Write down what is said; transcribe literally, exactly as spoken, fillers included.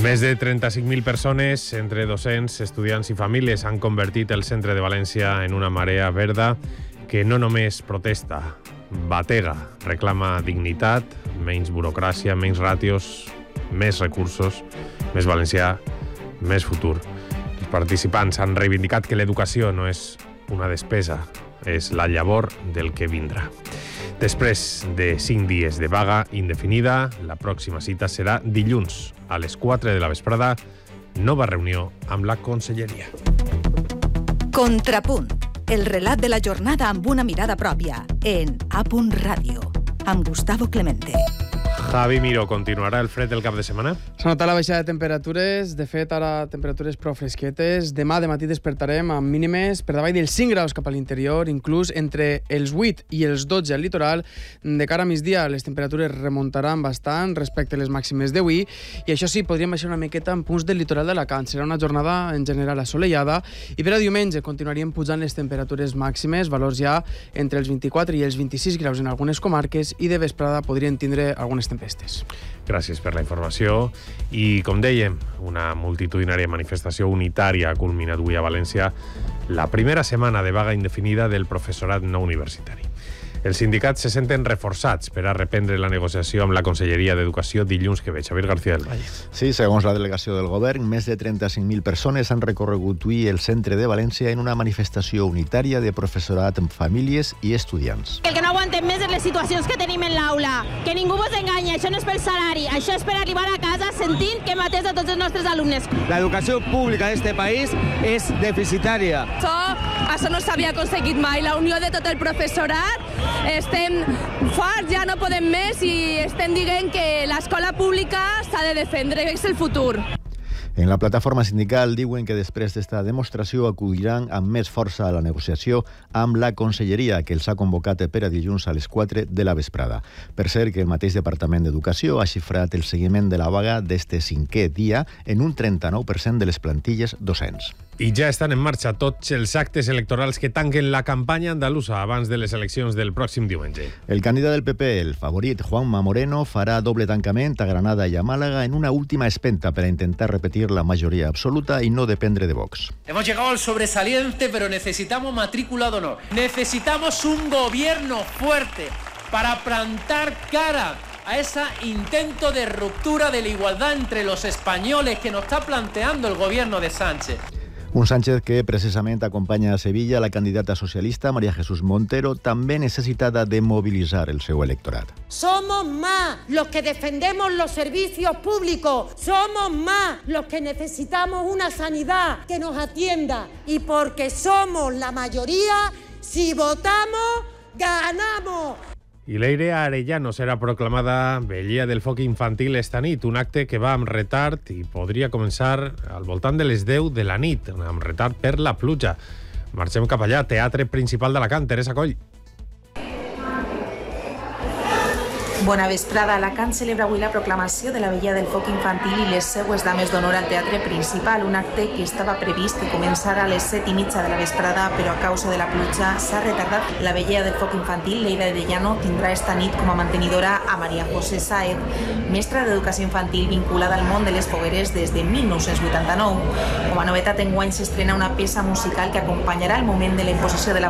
Més de trenta-cinc mil persones, entre docents, estudiants i famílies, han convertit el centre de València en una marea verda que no només protesta, batega, reclama dignitat, menys burocràcia, menys ràtios, més recursos, més valencià, més futur. Els participants han reivindicat que l'educació no és una despesa, és la llavor del que vindrà. Després de cinc dies de vaga indefinida, la pròxima cita serà dilluns a les quatre de la vesprada, nova reunió amb la Conselleria. Contrapunt, el relat de la jornada amb una mirada pròpia, en A Punt Ràdio, amb Gustavo Clemente. Javi Miró, continuarà el fred del cap de setmana? S'ha notat la baixada de temperatures, de fet ara temperatures prou fresquetes. Demà de matí despertarem amb mínimes per davall dels cinc graus cap a l'interior, inclús entre els vuit i els dotze al litoral. De cara a migdia les temperatures remuntaran bastant respecte a les màximes d'avui i això sí, podríem baixar una miqueta en punts del litoral d'Alacant. Serà una jornada en general assolellada i per a diumenge continuaríem pujant les temperatures màximes, valors ja entre els vint-i-quatre i els vint-i-sis graus en algunes comarques i de vesprada podrien tindre algunes tempestes. Gràcies per la informació. I, com dèiem, una multitudinària manifestació unitària ha culminat avui a València la primera setmana de vaga indefinida del professorat no universitari. Els sindicats se senten reforçats per a reprendre la negociació amb la Conselleria d'Educació dilluns que ve. Xavier García del Valle. Sí, segons la delegació del govern, més de trenta-cinc mil persones han recorregut avui el centre de València en una manifestació unitària de professorat amb famílies i estudiants. El que no aguantem més és les situacions que tenim en l'aula. Que ningú vos enganya, això no és pel salari, això és per arribar a casa sentint que matés a tots els nostres alumnes. L'educació pública d'aquest país és deficitària. Això, això no s'havia aconseguit mai, la unió de tot el professorat. Estem forts, ja no podem més i estem dient que l'escola pública s'ha de defendre, és el futur. En la plataforma sindical diuen que després d'esta demostració acudiran amb més força a la negociació amb la Conselleria, que els ha convocat per a dilluns a les quatre de la vesprada. Per cert, que el mateix Departament d'Educació ha xifrat el seguiment de la vaga d'este cinquè dia en un trenta-nou per cent de les plantilles docents. I ja estan en marxa tots els actes electorals que tanquen la campanya andalusa abans de les eleccions del pròxim diumenge. El candidat del P P, el favorit Juanma Moreno, farà doble tancament a Granada i a Màlaga en una última espenta per a intentar repetir la majoría absoluta y no depende de Vox. Hemos llegado al sobresaliente, pero necesitamos matrícula de honor. Necesitamos un gobierno fuerte para plantar cara a ese intento de ruptura de la igualdad entre los españoles que nos está planteando el gobierno de Sánchez. Un Sánchez que precisament acompanya a Sevilla la candidata socialista María Jesús Montero, també necessitada de mobilitzar el seu electorat. Somos más los que defendemos los servicios públicos, somos más los que necesitamos una sanidad que nos atienda y porque somos la mayoría, si votamos, ganamos. I Leire Arellano serà proclamada vellea del foc infantil esta nit, un acte que va amb retard i podria començar al voltant de les deu de la nit, amb retard per la pluja. Marxem cap allà, Teatre Principal d'Alacant, Teresa Coll. Bona vesprada. Alacant celebra avui la proclamació de la vellea del foc infantil i les seues dames d'honor al Teatre Principal, un acte que estava previst que començara a les set i mitja de la vesprada, però a causa de la pluja s'ha retardat. La vellea del foc infantil, Leire Arellano, tindrà esta nit com a mantenidora a María José Sáez, mestra d'educació infantil vinculada al món de les fogueres des de mil nou-cents vuitanta-nou. Com a novetat, enguany s'estrena una peça musical que acompanyarà el moment de la imposició de la